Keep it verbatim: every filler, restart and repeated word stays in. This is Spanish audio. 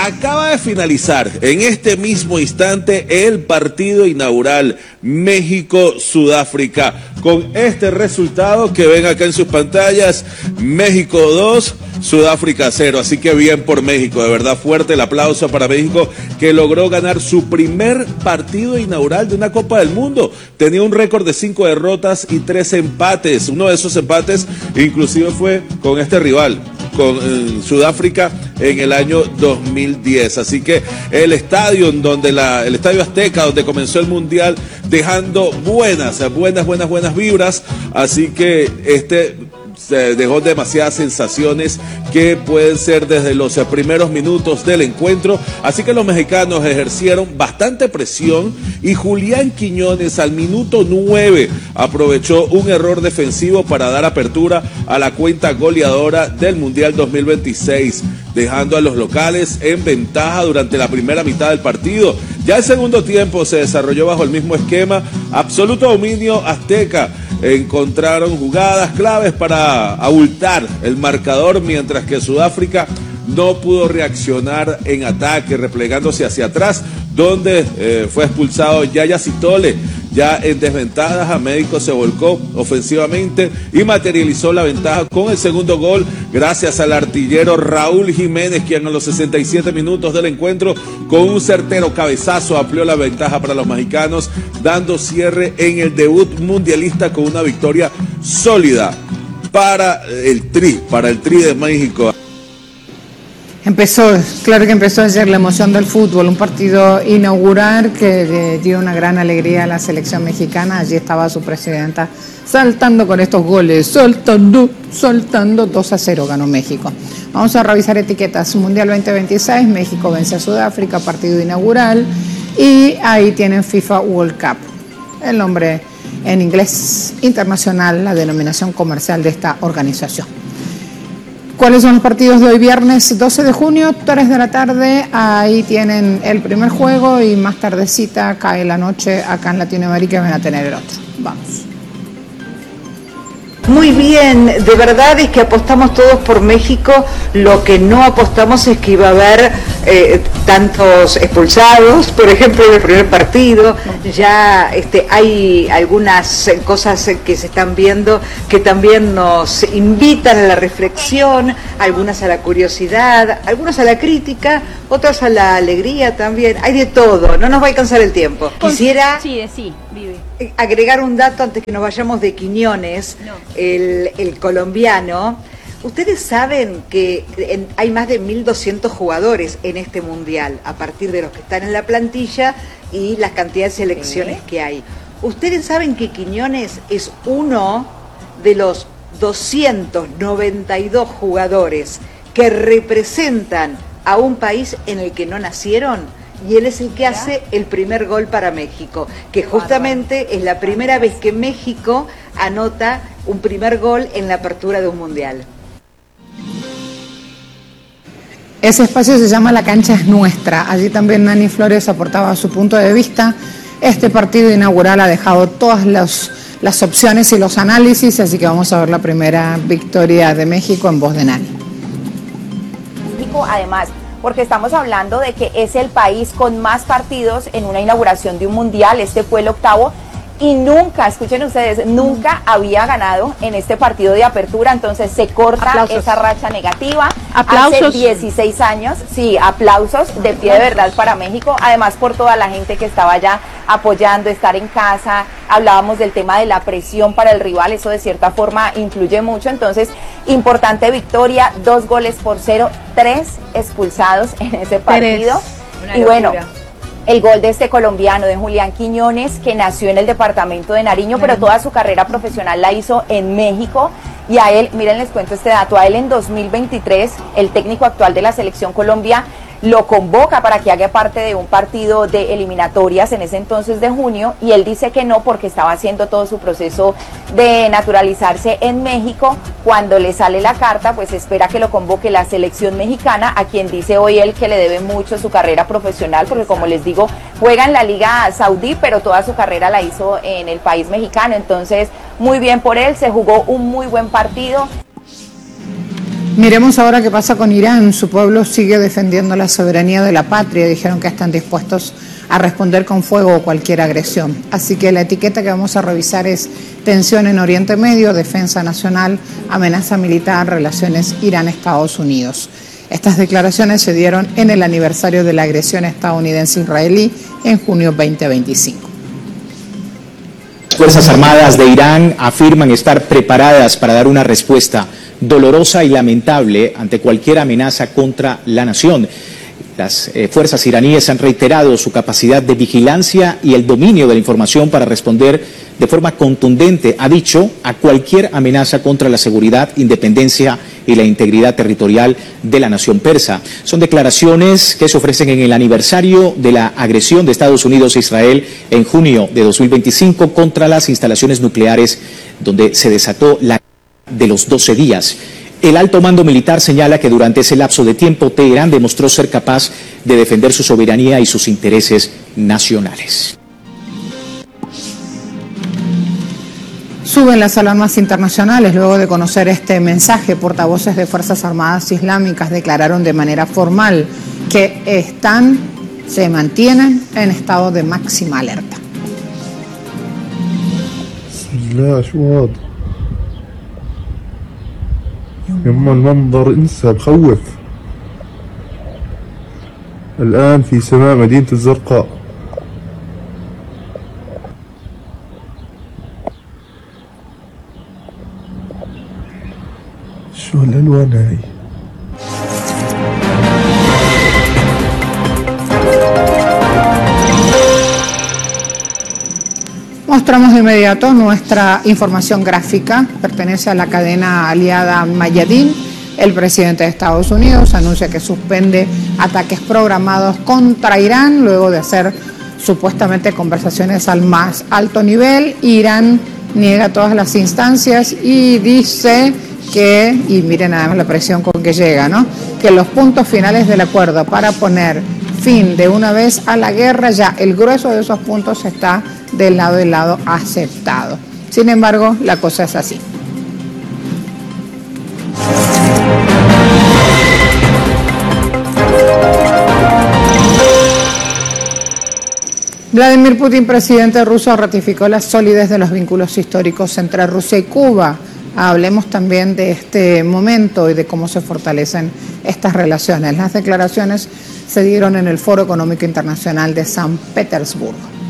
acaba de finalizar en este mismo instante el partido inaugural México-Sudáfrica. Con este resultado que ven acá en sus pantallas, México dos, Sudáfrica cero. Así que bien por México, de verdad fuerte el aplauso para México, que logró ganar su primer partido inaugural de una Copa del Mundo. Tenía un récord de cinco derrotas y tres empates. Uno de esos empates inclusive fue con este rival, con eh, Sudáfrica en el año dos mil diez. Así que el estadio donde la, el Estadio Azteca, donde comenzó el Mundial, dejando buenas, buenas, buenas, buenas vibras. Así que este se dejó demasiadas sensaciones que pueden ser desde los primeros minutos del encuentro. Así que los mexicanos ejercieron bastante presión y Julián Quiñones al minuto nueve aprovechó un error defensivo para dar apertura a la cuenta goleadora del Mundial dos mil veintiséis, dejando a los locales en ventaja durante la primera mitad del partido. Ya el segundo tiempo se desarrolló bajo el mismo esquema, absoluto dominio azteca. Encontraron jugadas claves para abultar el marcador, mientras que Sudáfrica no pudo reaccionar en ataque, replegándose hacia atrás, donde eh, fue expulsado Yaya Sitole. Ya en desventaja, México se volcó ofensivamente y materializó la ventaja con el segundo gol gracias al artillero Raúl Jiménez, quien a los sesenta y siete minutos del encuentro, con un certero cabezazo, amplió la ventaja para los mexicanos, dando cierre en el debut mundialista con una victoria sólida para el Tri, para el Tri de México. Empezó, claro que empezó ayer la emoción del fútbol, un partido inaugural que dio una gran alegría a la selección mexicana. Allí estaba su presidenta saltando con estos goles, soltando, soltando, dos a cero ganó México. Vamos a revisar etiquetas. Mundial veinte veintiséis, México vence a Sudáfrica, partido inaugural, y ahí tienen FIFA World Cup, el nombre en inglés internacional, la denominación comercial de esta organización. ¿Cuáles son los partidos de hoy viernes doce de junio, tres de la tarde? Ahí tienen el primer juego y más tardecita cae la noche acá en Latinoamérica y van a tener el otro. Vamos. Muy bien, de verdad es que apostamos todos por México. Lo que no apostamos es que iba a haber eh, tantos expulsados, por ejemplo, en el primer partido. Ya este, hay algunas cosas que se están viendo que también nos invitan a la reflexión, algunas a la curiosidad, algunas a la crítica, otras a la alegría también. Hay de todo, no nos va a alcanzar el tiempo. Quisiera... Sí, sí, vive. agregar un dato antes que nos vayamos de Quiñones, no. el, el colombiano. Ustedes saben que en, hay más de mil doscientos jugadores en este mundial, a partir de los que están en la plantilla y las cantidades de selecciones ¿Sí? que hay. Ustedes saben que Quiñones es uno de los doscientos noventa y dos jugadores que representan a un país en el que no nacieron. Y él es el que hace el primer gol para México, que justamente es la primera vez que México anota un primer gol en la apertura de un mundial. Ese espacio se llama La Cancha es Nuestra. Allí también Nani Flores aportaba su punto de vista. Este partido inaugural ha dejado todas los, las opciones y los análisis, así que vamos a ver la primera victoria de México en voz de Nani. México, además, porque estamos hablando de que es el país con más partidos en una inauguración de un mundial. Este fue el octavo y nunca, escuchen ustedes, nunca había ganado en este partido de apertura. Entonces se corta aplausos. Esa racha negativa. Aplausos. Hace dieciséis años, sí, aplausos de pie de verdad para México, además por toda la gente que estaba allá apoyando, estar en casa. Hablábamos del tema de la presión para el rival, eso de cierta forma influye mucho. Entonces, importante victoria, dos goles por cero, tres expulsados en ese partido. Y bueno, el gol de este colombiano, de Julián Quiñones, que nació en el departamento de Nariño, pero toda su carrera profesional la hizo en México. Y a él, miren, les cuento este dato, a él en dos mil veintitrés, el técnico actual de la Selección Colombia lo convoca para que haga parte de un partido de eliminatorias en ese entonces de junio, y él dice que no porque estaba haciendo todo su proceso de naturalizarse en México. Cuando le sale la carta, pues espera que lo convoque la selección mexicana, a quien dice hoy él que le debe mucho su carrera profesional, porque como les digo, juega en la Liga Saudí, pero toda su carrera la hizo en el país mexicano. Entonces, muy bien por él, se jugó un muy buen partido. Miremos ahora qué pasa con Irán. Su pueblo sigue defendiendo la soberanía de la patria. Dijeron que están dispuestos a responder con fuego o cualquier agresión. Así que la etiqueta que vamos a revisar es tensión en Oriente Medio, defensa nacional, amenaza militar, relaciones Irán-Estados Unidos. Estas declaraciones se dieron en el aniversario de la agresión estadounidense-israelí en junio veinte veinticinco. Las Fuerzas Armadas de Irán afirman estar preparadas para dar una respuesta dolorosa y lamentable ante cualquier amenaza contra la nación. Las eh, fuerzas iraníes han reiterado su capacidad de vigilancia y el dominio de la información para responder de forma contundente, ha dicho, a cualquier amenaza contra la seguridad, independencia y la integridad territorial de la nación persa. Son declaraciones que se ofrecen en el aniversario de la agresión de Estados Unidos a Israel en junio de dos mil veinticinco contra las instalaciones nucleares, donde se desató la de los doce días. El alto mando militar señala que durante ese lapso de tiempo Teherán demostró ser capaz de defender su soberanía y sus intereses nacionales. Suben las alarmas internacionales luego de conocer este mensaje. Portavoces de Fuerzas Armadas Islámicas declararon de manera formal que están, se mantienen en estado de máxima alerta. يما المنظر انسى بخوف. الآن في سماء مدينة الزرقاء. شو هالألوان هاي؟ Mostramos de inmediato nuestra información gráfica, pertenece a la cadena aliada Mayadin. El presidente de Estados Unidos anuncia que suspende ataques programados contra Irán luego de hacer supuestamente conversaciones al más alto nivel. Irán niega todas las instancias y dice que, y miren además la presión con que llega, ¿no?, que los puntos finales del acuerdo para poner fin de una vez a la guerra, ya el grueso de esos puntos está del lado del lado aceptado. Sin embargo, la cosa es así. Vladimir Putin, presidente ruso, ratificó la solidez de los vínculos históricos entre Rusia y Cuba. Hablemos también de este momento y de cómo se fortalecen estas relaciones. Las declaraciones se dieron en el Foro Económico Internacional de San Petersburgo.